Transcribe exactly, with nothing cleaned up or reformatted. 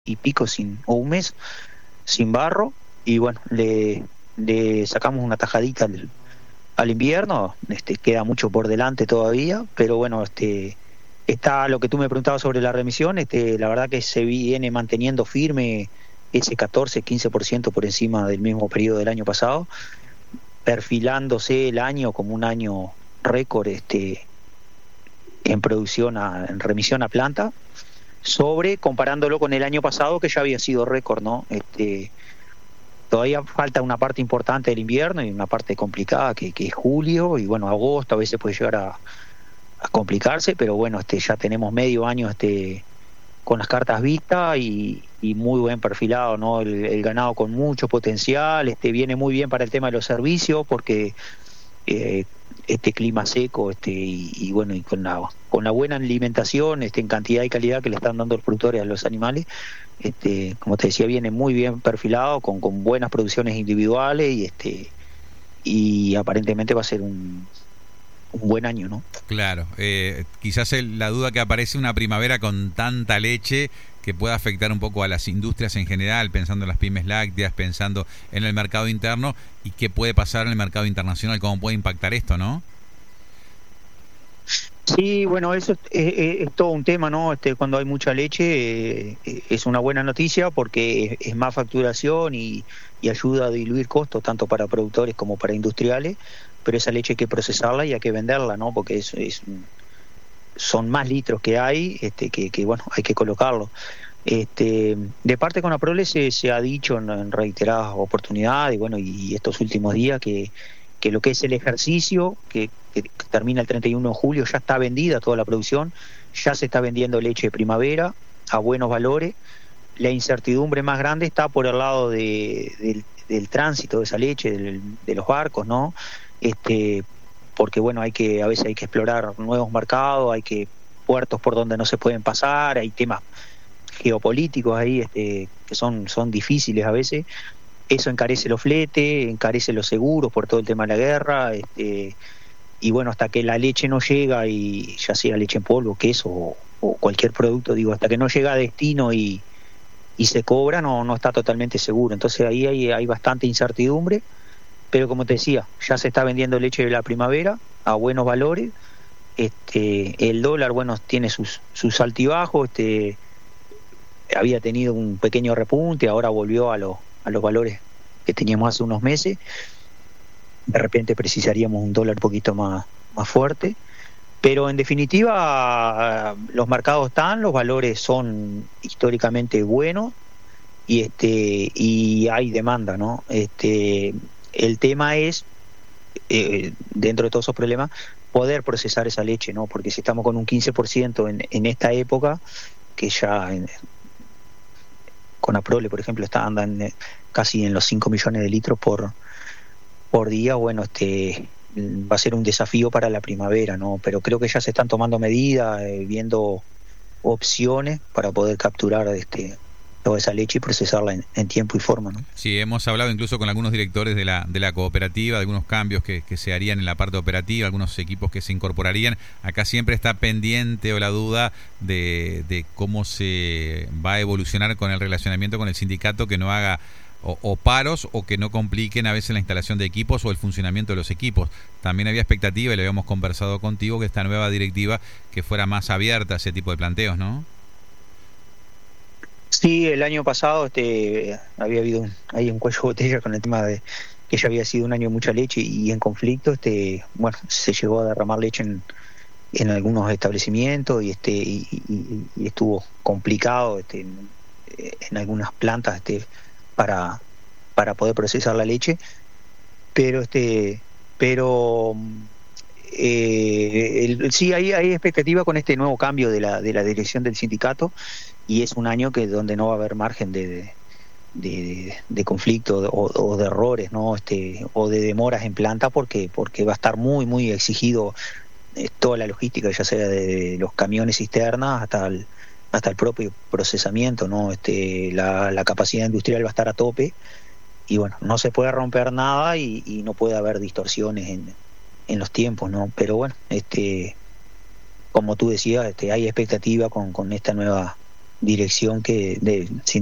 y pico sin, o un mes sin barro, y bueno, le, le sacamos una tajadita al, al invierno. Este, queda mucho por delante todavía, pero bueno, este, está lo que tú me preguntabas sobre la remisión. Este, la verdad que se viene manteniendo firme ese catorce quince por ciento por encima del mismo periodo del año pasado, perfilándose el año como un año récord, este, en producción, a, en remisión a planta, sobre comparándolo con el año pasado, que ya había sido récord, ¿no? Este, todavía falta una parte importante del invierno y una parte complicada que, que es julio, y bueno, agosto a veces puede llegar a, a complicarse, pero bueno, este, ya tenemos medio año, este, con las cartas vistas, y, y muy buen perfilado, ¿no? El, el ganado con mucho potencial, este, viene muy bien para el tema de los servicios, porque eh, este clima seco, este, y, y bueno, y con la, con la buena alimentación, este, en cantidad y calidad que le están dando los productores a los animales, este, como te decía, viene muy bien perfilado, con, con buenas producciones individuales, y este, y aparentemente va a ser un, un buen año, ¿no? Claro, eh, quizás el, la duda que aparece una primavera con tanta leche que pueda afectar un poco a las industrias en general, pensando en las pymes lácteas, pensando en el mercado interno, y qué puede pasar en el mercado internacional, cómo puede impactar esto, ¿no? Sí, bueno, eso es, es- es todo un tema, ¿no? Este, cuando hay mucha leche, eh, es una buena noticia, porque es, es más facturación, y, y ayuda a diluir costos tanto para productores como para industriales, pero esa leche hay que procesarla y hay que venderla, ¿no? Porque es, es un- son más litros que hay, este, que, que bueno, hay que colocarlo. Este, de parte con Aprole se, se ha dicho en, en reiteradas oportunidades, bueno, y estos últimos días, que, que lo que es el ejercicio, que, que termina el treinta y uno de julio, ya está vendida toda la producción, ya se está vendiendo leche de primavera a buenos valores. La incertidumbre más grande está por el lado de, del, del tránsito de esa leche, del, de los barcos, ¿no? Este, porque bueno, hay que, a veces hay que explorar nuevos mercados, hay que puertos por donde no se pueden pasar, hay temas geopolíticos ahí, este, que son, son difíciles a veces. Eso encarece los fletes, encarece los seguros por todo el tema de la guerra, este, y bueno, hasta que la leche no llega, y ya sea leche en polvo, queso o, o cualquier producto, digo, hasta que no llega a destino y, y se cobra, no, no está totalmente seguro. Entonces ahí hay, hay bastante incertidumbre, pero como te decía, ya se está vendiendo leche de la primavera a buenos valores. Este, el dólar, bueno, tiene sus, sus altibajos, este, había tenido un pequeño repunte, ahora volvió a, lo, a los valores que teníamos hace unos meses. De repente precisaríamos un dólar un poquito más, más fuerte, pero en definitiva los mercados están, los valores son históricamente buenos, y este y hay demanda, ¿no? Este, el tema es, eh, dentro de todos esos problemas, poder procesar esa leche, ¿no? Porque si estamos con un quince por ciento en, en esta época, que ya en, con Aprole, por ejemplo, está andan eh, casi en los cinco millones de litros por, por día, bueno, este va a ser un desafío para la primavera, ¿no? Pero creo que ya se están tomando medidas, eh, viendo opciones para poder capturar, este, toda esa leche y procesarla en, en tiempo y forma, ¿no? Sí, hemos hablado incluso con algunos directores de la de la cooperativa, de algunos cambios que, que se harían en la parte operativa, algunos equipos que se incorporarían. Acá siempre está pendiente o la duda de, de cómo se va a evolucionar con el relacionamiento con el sindicato, que no haga o, o paros o que no compliquen a veces la instalación de equipos o el funcionamiento de los equipos. También había expectativa, y lo habíamos conversado contigo, que esta nueva directiva que fuera más abierta a ese tipo de planteos, ¿no? Sí, el año pasado, este, había habido un, ahí un cuello de botella con el tema de que ya había sido un año de mucha leche y en conflicto, este, bueno, se llegó a derramar leche en, en algunos establecimientos, y este y, y- y estuvo complicado, este, en, en algunas plantas, este, para para poder procesar la leche, pero este pero eh, el- sí hay, hay expectativa con este nuevo cambio de la de la dirección del sindicato, y es un año que donde no va a haber margen de, de, de, de conflicto o, o de errores, ¿no? Este, o de demoras en planta, porque porque va a estar muy muy exigido, eh, toda la logística, ya sea de los camiones cisternas hasta el hasta el propio procesamiento, ¿no? Este, la, la capacidad industrial va a estar a tope, y bueno, no se puede romper nada, y, y no puede haber distorsiones en, en los tiempos, ¿no? Pero bueno, este, como tú decías, este, hay expectativa con, con esta nueva dirección que de